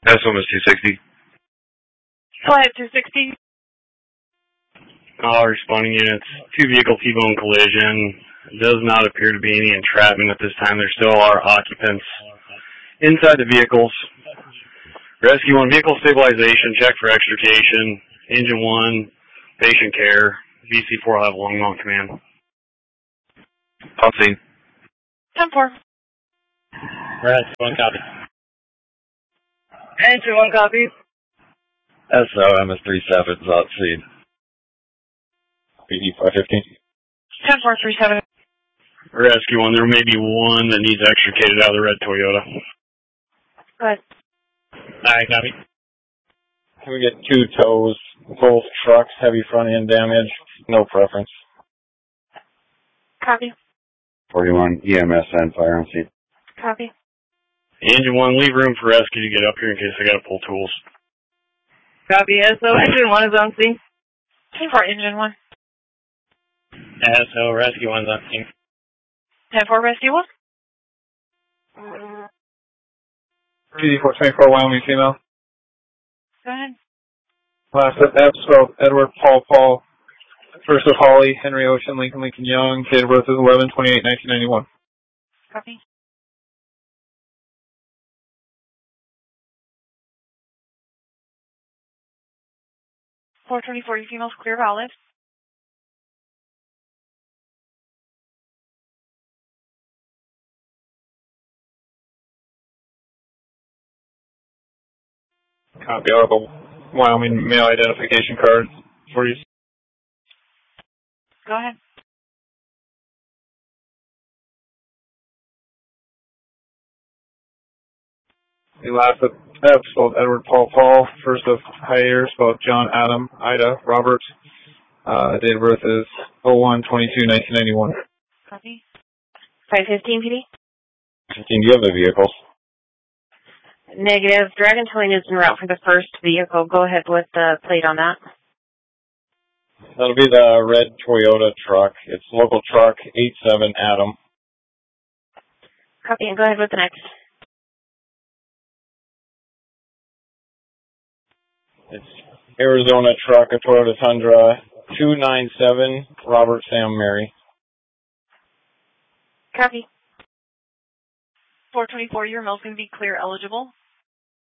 SOM is 260. Go ahead, 260. All responding units. 2 vehicle T-bone collision. Does not appear to be any entrapment at this time. There still are occupants inside the vehicles. Rescue 1, vehicle stabilization, check for extrication. Engine 1, patient care. VC4 will have Longmont command. On scene. 10-4. Rescue 1, copy. Engine 1, copy. SOM is 37 on scene. PD 515. 10-4, 37. Rescue 1, there may be one that needs extricated out of the red Toyota. Go ahead. Alright, copy. Can we get 2 tows? Both trucks, heavy front end damage, no preference. Copy. 41 EMS and fire on scene. Copy. Engine 1, leave room for rescue to get up here in case they got to pull tools. Copy. SO, Engine 1 is on scene. 10-4, Engine 1. SO, Rescue 1's on scene. 10-4, Rescue 1. PD 424, Wyoming female. Go ahead. Last up, F spelled Edward Paul. First of Holly, Henry Ocean, Lincoln Young. Date of birth is 11/28/1991. Copy. $424, your female's clear of Olive. Copy out of the Wyoming male identification card for you. Go ahead. The last up, F spelled Edward Paul. First of Jair, spelled John Adam, Ida, Robert. Date of birth is 01/22/1991. Copy. 515, PD. 15, do you have the vehicles? Negative. Dragon Towing is en route for the first vehicle. Go ahead with the plate on that. That'll be the red Toyota truck. It's local truck 87 Adam. Copy, and go ahead with the next. It's Arizona truck, a Toyota Tundra 297 Robert Sam Mary. Copy. 424, your mail's going to be clear eligible.